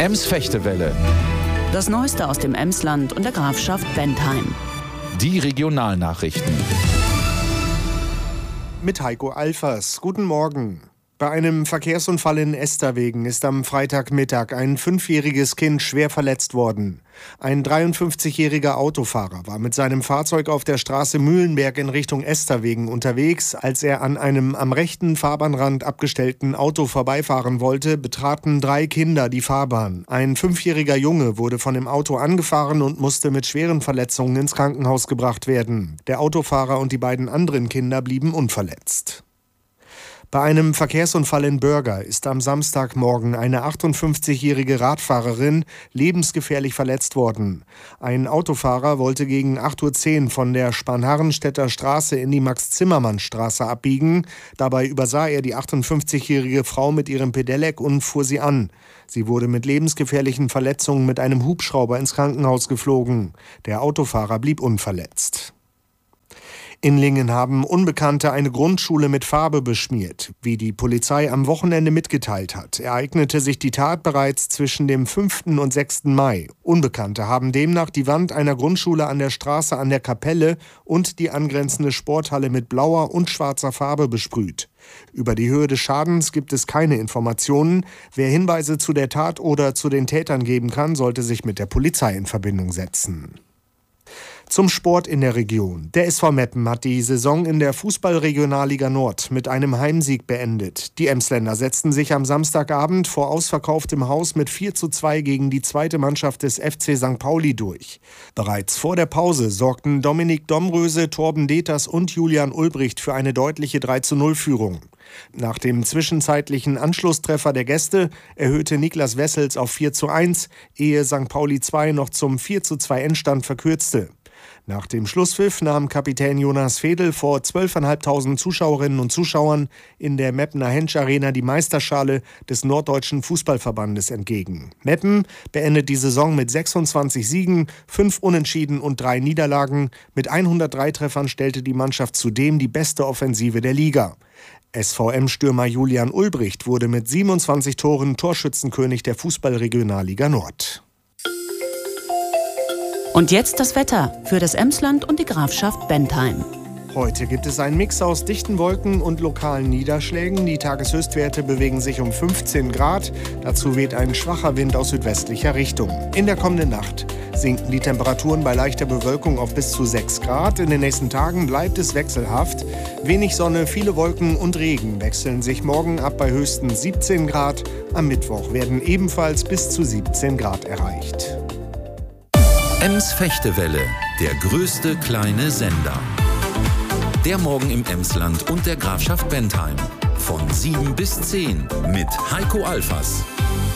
Ems-Fechtewelle. Das Neueste aus dem Emsland und der Grafschaft Bentheim. Die Regionalnachrichten. Mit Heiko Alfers. Guten Morgen. Bei einem Verkehrsunfall in Esterwegen ist am Freitagmittag ein 5-jähriges Kind schwer verletzt worden. Ein 53-jähriger Autofahrer war mit seinem Fahrzeug auf der Straße Mühlenberg in Richtung Esterwegen unterwegs. Als er an einem am rechten Fahrbahnrand abgestellten Auto vorbeifahren wollte, betraten 3 Kinder die Fahrbahn. Ein 5-jähriger Junge wurde von dem Auto angefahren und musste mit schweren Verletzungen ins Krankenhaus gebracht werden. Der Autofahrer und die beiden anderen Kinder blieben unverletzt. Bei einem Verkehrsunfall in Börger ist am Samstagmorgen eine 58-jährige Radfahrerin lebensgefährlich verletzt worden. Ein Autofahrer wollte gegen 8:10 Uhr von der Spanharrenstädter Straße in die Max-Zimmermann-Straße abbiegen. Dabei übersah er die 58-jährige Frau mit ihrem Pedelec und fuhr sie an. Sie wurde mit lebensgefährlichen Verletzungen mit einem Hubschrauber ins Krankenhaus geflogen. Der Autofahrer blieb unverletzt. In Lingen haben Unbekannte eine Grundschule mit Farbe beschmiert. Wie die Polizei am Wochenende mitgeteilt hat, ereignete sich die Tat bereits zwischen dem 5. und 6. Mai. Unbekannte haben demnach die Wand einer Grundschule an der Straße an der Kapelle und die angrenzende Sporthalle mit blauer und schwarzer Farbe besprüht. Über die Höhe des Schadens gibt es keine Informationen. Wer Hinweise zu der Tat oder zu den Tätern geben kann, sollte sich mit der Polizei in Verbindung setzen. Zum Sport in der Region. Der SV Meppen hat die Saison in der Fußball-Regionalliga Nord mit einem Heimsieg beendet. Die Emsländer setzten sich am Samstagabend vor ausverkauftem Haus mit 4:2 gegen die zweite Mannschaft des FC St. Pauli durch. Bereits vor der Pause sorgten Dominik Domröse, Torben Deters und Julian Ulbricht für eine deutliche 3:0-Führung. Nach dem zwischenzeitlichen Anschlusstreffer der Gäste erhöhte Niklas Wessels auf 4:1, ehe St. Pauli 2 noch zum 4:2 Endstand verkürzte. Nach dem Schlusspfiff nahm Kapitän Jonas Fedel vor 12.500 Zuschauerinnen und Zuschauern in der Meppener Hensch Arena die Meisterschale des Norddeutschen Fußballverbandes entgegen. Meppen beendet die Saison mit 26 Siegen, 5 Unentschieden und 3 Niederlagen. Mit 103 Treffern stellte die Mannschaft zudem die beste Offensive der Liga. SVM-Stürmer Julian Ulbricht wurde mit 27 Toren Torschützenkönig der Fußball-Regionalliga Nord. Und jetzt das Wetter für das Emsland und die Grafschaft Bentheim. Heute gibt es einen Mix aus dichten Wolken und lokalen Niederschlägen. Die Tageshöchstwerte bewegen sich um 15 Grad. Dazu weht ein schwacher Wind aus südwestlicher Richtung. In der kommenden Nacht sinken die Temperaturen bei leichter Bewölkung auf bis zu 6 Grad. In den nächsten Tagen bleibt es wechselhaft. Wenig Sonne, viele Wolken und Regen wechseln sich morgen ab bei höchstens 17 Grad. Am Mittwoch werden ebenfalls bis zu 17 Grad erreicht. Ems-Fechtewelle, der größte kleine Sender. Der Morgen im Emsland und der Grafschaft Bentheim. Von 7 bis 10 mit Heiko Alfers.